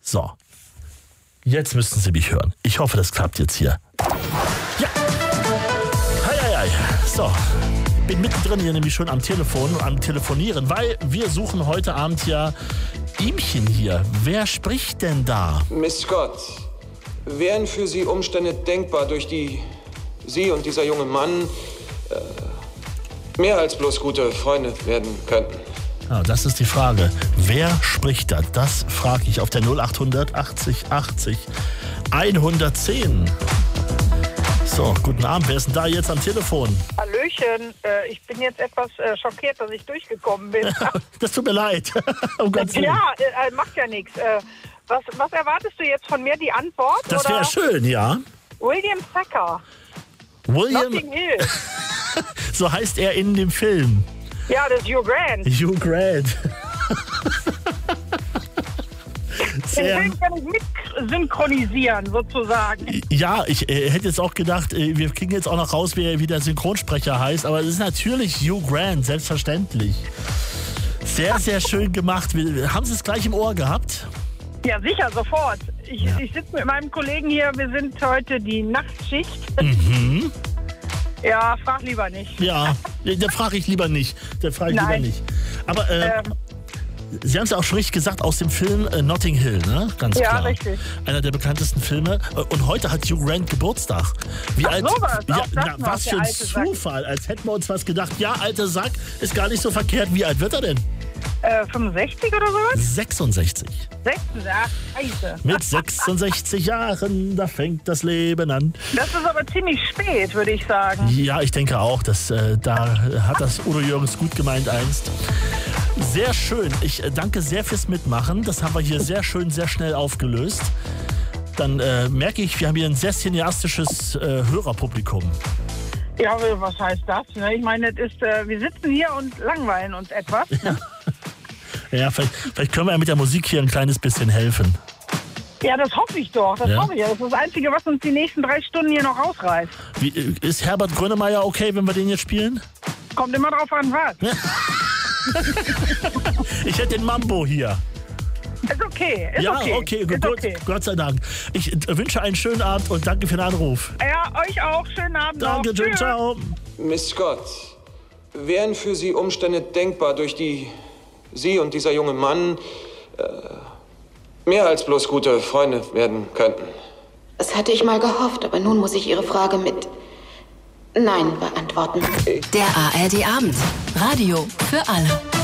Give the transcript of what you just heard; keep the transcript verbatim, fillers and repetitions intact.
So, jetzt müssten Sie mich hören. Ich hoffe, das klappt jetzt hier. Ja. Hei, hei, hei. So, bin mittendrin hier nämlich schon am Telefon und am Telefonieren, weil wir suchen heute Abend ja Ihmchen hier. Wer spricht denn da? Miss Scott, wären für Sie Umstände denkbar, durch die Sie und dieser junge Mann äh, mehr als bloß gute Freunde werden könnten? Ja, das ist die Frage. Wer spricht da? Das frage ich auf der null achthundert achtzig achtzig hundertzehn. So, guten Abend. Wer ist denn da jetzt am Telefon? Hallöchen. Äh, ich bin jetzt etwas äh, schockiert, dass ich durchgekommen bin. Das tut mir leid. Oh Gott sei Dank. Ja, äh, macht ja nichts. Äh, was, was erwartest du jetzt von mir? Die Antwort? Das wäre schön, ja. William Thacker. William. Notting Hill. So heißt er in dem Film. Ja, das ist Hugh Grant. Hugh Grant. Den Film kann ich mit synchronisieren, sozusagen. Ja, ich äh, hätte jetzt auch gedacht, äh, wir kriegen jetzt auch noch raus, wie, wie der Synchronsprecher heißt, aber es ist natürlich Hugh Grant, selbstverständlich. Sehr, sehr schön gemacht. Haben Sie es gleich im Ohr gehabt? Ja, sicher, sofort. Ich, ja. ich sitze mit meinem Kollegen hier, wir sind heute die Nachtschicht. Mhm. Ja, frag lieber nicht. Ja, da frage ich lieber nicht. Da frage ich Nein. lieber nicht. Aber äh, Ähm. Sie haben es ja auch schon richtig gesagt, aus dem Film äh, Notting Hill, ne? Ganz Ja, klar. richtig. Einer der bekanntesten Filme. Und heute hat Hugh Grant Geburtstag. Wie Ach, alt? sowas, Ja, auch das na, noch, was der für ein alte Sack. Zufall. Als hätten wir uns was gedacht. Ja, alter Sack, ist gar nicht so verkehrt. Wie alt wird er denn? Äh, fünfundsechzig oder sowas? sechsundsechzig. sechzehn, ach, scheiße. Mit sechsundsechzig Jahren, da fängt das Leben an. Das ist aber ziemlich spät, würde ich sagen. Ja, ich denke auch, dass, äh, da hat das Udo Jürgens gut gemeint einst. Sehr schön. Ich äh, danke sehr fürs Mitmachen. Das haben wir hier sehr schön, sehr schnell aufgelöst. Dann äh, merke ich, wir haben hier ein sehr cineastisches äh, Hörerpublikum. Ja, was heißt das? Ich meine, das ist, äh, wir sitzen hier und langweilen uns etwas. Ja, ja vielleicht, vielleicht können wir ja mit der Musik hier ein kleines bisschen helfen. Ja, das hoffe ich doch. Das Ja. hoffe ich. Das ist das Einzige, was uns die nächsten drei Stunden hier noch rausreißt. Wie, äh, ist Herbert Grönemeyer okay, wenn wir den jetzt spielen? Kommt immer drauf an, was. Ich hätte den Mambo hier. Ist okay. Ist ja, okay. okay, Ist gut, okay. Gott sei Dank. Ich äh, wünsche einen schönen Abend und danke für den Anruf. Ja, euch auch. Schönen Abend Danke, noch. Jim, Tschüss. ciao. Miss Scott, wären für Sie Umstände denkbar, durch die Sie und dieser junge Mann äh, mehr als bloß gute Freunde werden könnten? Das hatte ich mal gehofft, aber nun muss ich Ihre Frage mit Nein beantworten. Der A R D Abend. Radio für alle.